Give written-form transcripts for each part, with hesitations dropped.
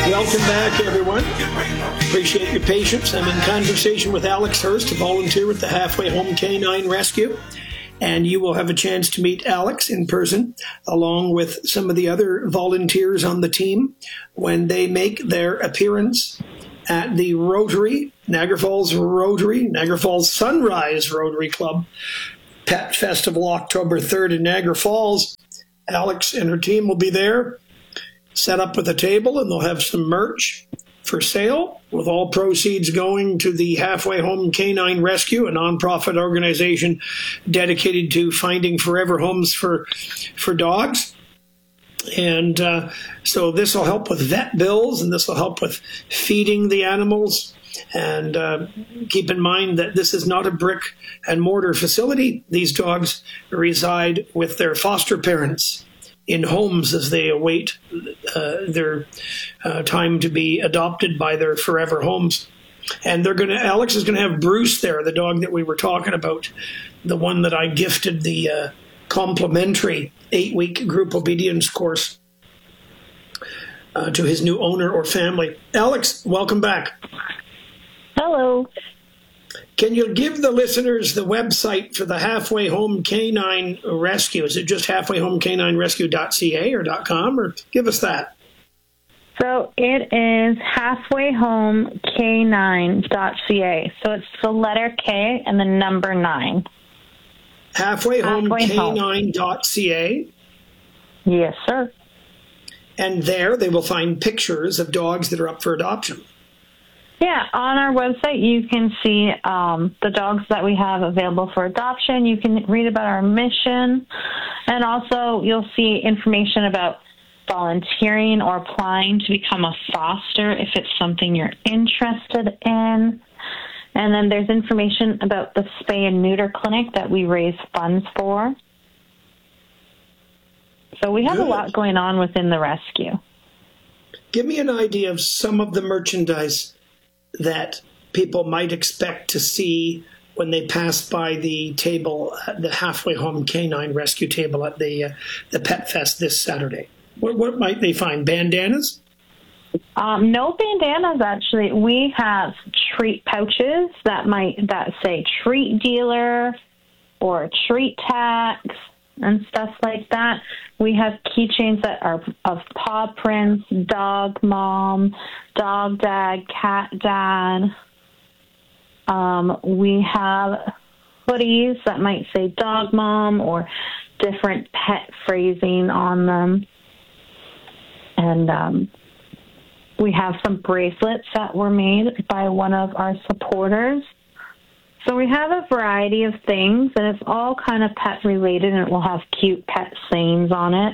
Welcome back, everyone. Appreciate your patience. I'm in conversation with Alex Hurst, a volunteer with the Halfway Home Canine Rescue. And you will have a chance to meet Alex in person, along with some of the other volunteers on the team, when they make their appearance at the Rotary, Niagara Falls Rotary, Niagara Falls Sunrise Rotary Club Pet Festival, October 3rd in Niagara Falls. Alex and her team will be there, set up with a table, and they'll have some merch for sale, with all proceeds going to the Halfway Home Canine Rescue, a nonprofit organization dedicated to finding forever homes for dogs. And so this will help with vet bills, and this will help with feeding the animals. And keep in mind that this is not a brick and mortar facility. These dogs reside with their foster parents in homes as they await their time to be adopted by their forever homes. And Alex is going to have Bruce there, the dog that we were talking about, the one that I gifted the complimentary 8-week group obedience course to his new owner or family. Alex, welcome back. Hello. Can you give the listeners the website for the Halfway Home Canine Rescue? Is it just halfwayhomecaninerescue.ca or .com, or give us that? So it is halfwayhomec9.ca. So it's the letter K and the number 9. Halfwayhomec9.ca. Yes, sir. And there they will find pictures of dogs that are up for adoption. Yeah, on our website you can see the dogs that we have available for adoption. You can read about our mission, and also you'll see information about volunteering or applying to become a foster if it's something you're interested in. And then there's information about the spay and neuter clinic that we raise funds for. So we have a lot going on within the rescue. Give me an idea of some of the merchandise that people might expect to see when they pass by the table, the Halfway Home Canine Rescue table at the Pet Fest this Saturday. What might they find? Bandanas? No bandanas, actually. We have treat pouches that say treat dealer or treat tax and stuff like that. We have keychains that are of paw prints, dog mom, dog dad, cat dad. We have hoodies that might say dog mom or different pet phrasing on them. And we have some bracelets that were made by one of our supporters. So we have a variety of things, and it's all kind of pet related, and it will have cute pet sayings on it.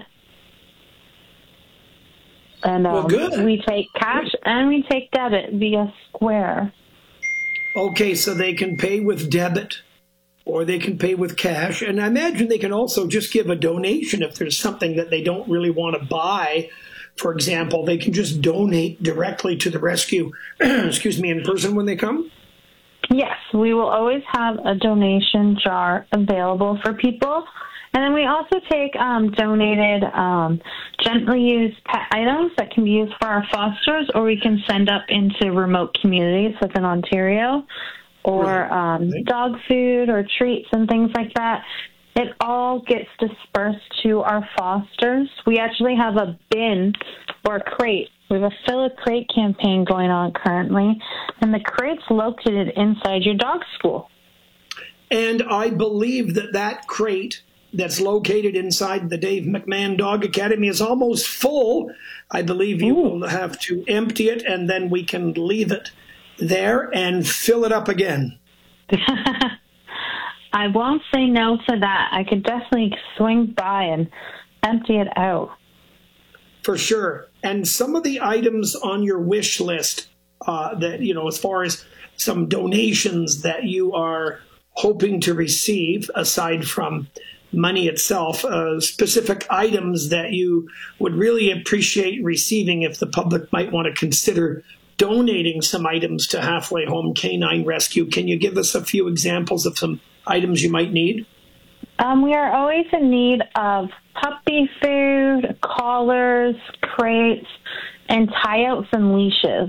And well, good. We take cash and we take debit via Square. Okay, so they can pay with debit or they can pay with cash. And I imagine they can also just give a donation if there's something that they don't really want to buy. For example, they can just donate directly to the rescue, excuse me, in person when they come? Yes, we will always have a donation jar available for people. And then we also take donated gently used pet items that can be used for our fosters, or we can send up into remote communities within Ontario, or dog food or treats and things like that. It all gets dispersed to our fosters. We actually have a bin or a crate. We have a Fill a Crate campaign going on currently, and the crate's located inside your dog school. And I believe that crate that's located inside the Dave McMahon Dog Academy is almost full. I believe you will have to empty it, and then we can leave it there and fill it up again. I won't say no to that. I could definitely swing by and empty it out. For sure. And some of the items on your wish list that, as far as some donations that you are hoping to receive, aside from money itself, specific items that you would really appreciate receiving if the public might want to consider donating some items to Halfway Home Canine Rescue. Can you give us a few examples of some items you might need? We are always in need of puppy food, collars, crates, and tie-outs and leashes.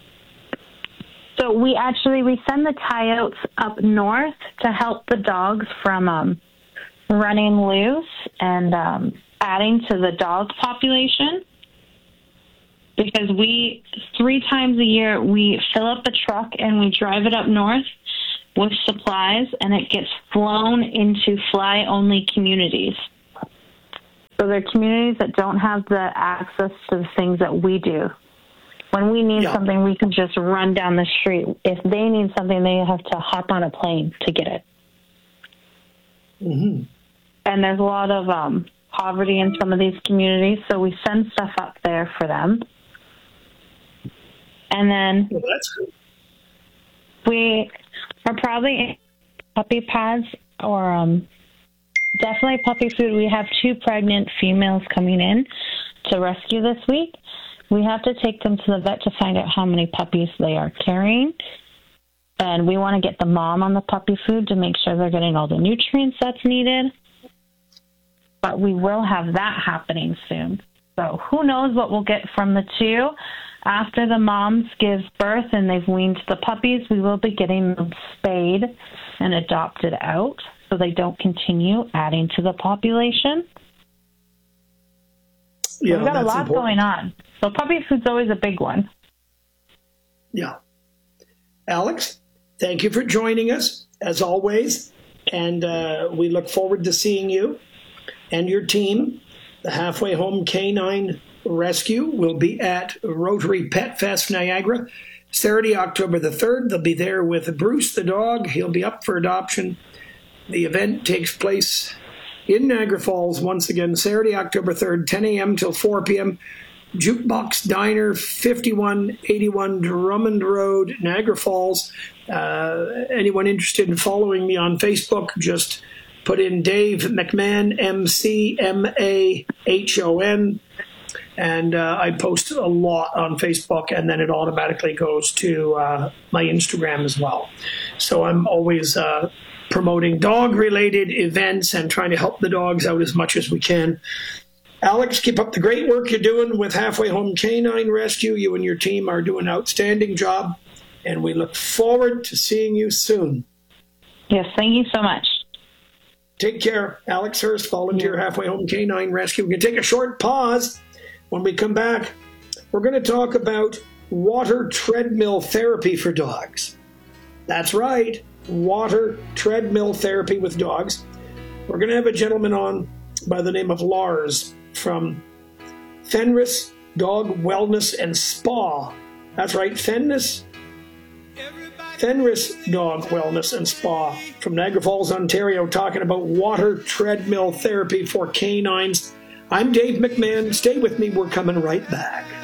So we send the tie-outs up north to help the dogs from running loose and adding to the dog population. Because 3 times a year, we fill up the truck and we drive it up north with supplies, and it gets flown into fly-only communities. So they're communities that don't have the access to the things that we do. When we need something, we can just run down the street. If they need something, they have to hop on a plane to get it. Mm-hmm. And there's a lot of poverty in some of these communities, so we send stuff up there for them. And then we are probably puppy pads or definitely puppy food. We have 2 pregnant females coming in to rescue this week. We have to take them to the vet to find out how many puppies they are carrying. And we want to get the mom on the puppy food to make sure they're getting all the nutrients that's needed. But we will have that happening soon. So who knows what we'll get from the 2. After the moms give birth and they've weaned the puppies, we will be getting them spayed and adopted out so they don't continue adding to the population. Yeah, we've got a lot going on. So puppy food's always a big one. Yeah. Alex, thank you for joining us, as always. And we look forward to seeing you and your team. The Halfway Home Canine Rescue will be at Rotary Pet Fest Niagara Saturday, October the 3rd. They'll be there with Bruce the dog. He'll be up for adoption. The event takes place in Niagara Falls once again, Saturday, October 3rd, 10 a.m. till 4 p.m. Jukebox Diner, 5181 Drummond Road, Niagara Falls. Anyone interested in following me on Facebook, just put in Dave McMahon, McMahon. And I post a lot on Facebook, and then it automatically goes to my Instagram as well. So I'm always promoting dog-related events and trying to help the dogs out as much as we can. Alex, keep up the great work you're doing with Halfway Home Canine Rescue. You and your team are doing an outstanding job, and we look forward to seeing you soon. Yes, thank you so much. Take care. Alex Hurst, volunteer Halfway Home Canine Rescue. We can take a short pause. When we come back, we're going to talk about water treadmill therapy for dogs. That's right, water treadmill therapy with dogs. We're going to have a gentleman on by the name of Lars from Fenris Dog Wellness and Spa. That's right, Fenris Dog Wellness and Spa from Niagara Falls, Ontario, talking about water treadmill therapy for canines. I'm Dave McMahon. Stay with me. We're coming right back.